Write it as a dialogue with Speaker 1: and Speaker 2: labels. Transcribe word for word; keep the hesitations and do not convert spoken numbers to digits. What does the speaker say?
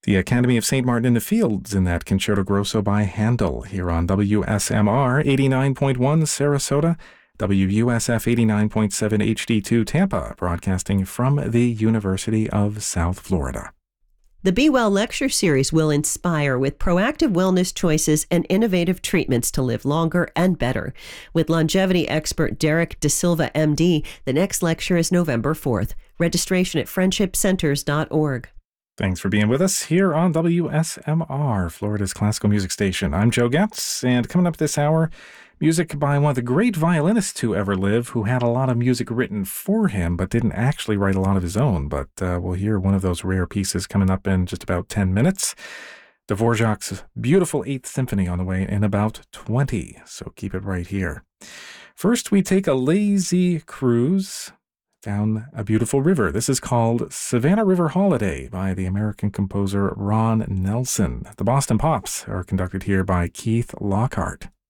Speaker 1: The Academy of Saint Martin in the Fields in that Concerto Grosso by Handel here on W S M R eighty-nine point one Sarasota, W U S F eighty-nine point seven H D two Tampa, broadcasting from the University of South Florida.
Speaker 2: The Be Well lecture series will inspire with proactive wellness choices and innovative treatments to live longer and better. With longevity expert Derek De Silva, M D, the next lecture is November fourth. Registration at friendship centers dot org.
Speaker 1: Thanks for being with us here on W S M R, Florida's classical music station. I'm Joe Getz, and coming up this hour, music by one of the great violinists to ever live, who had a lot of music written for him, but didn't actually write a lot of his own. But uh, we'll hear one of those rare pieces coming up in just about ten minutes. Dvorak's beautiful Eighth Symphony on the way in about twenty, so keep it right here. First, we take a lazy cruise down a beautiful river. This is called Savannah River Holiday by the American composer Ron Nelson. The Boston Pops are conducted here by Keith Lockhart.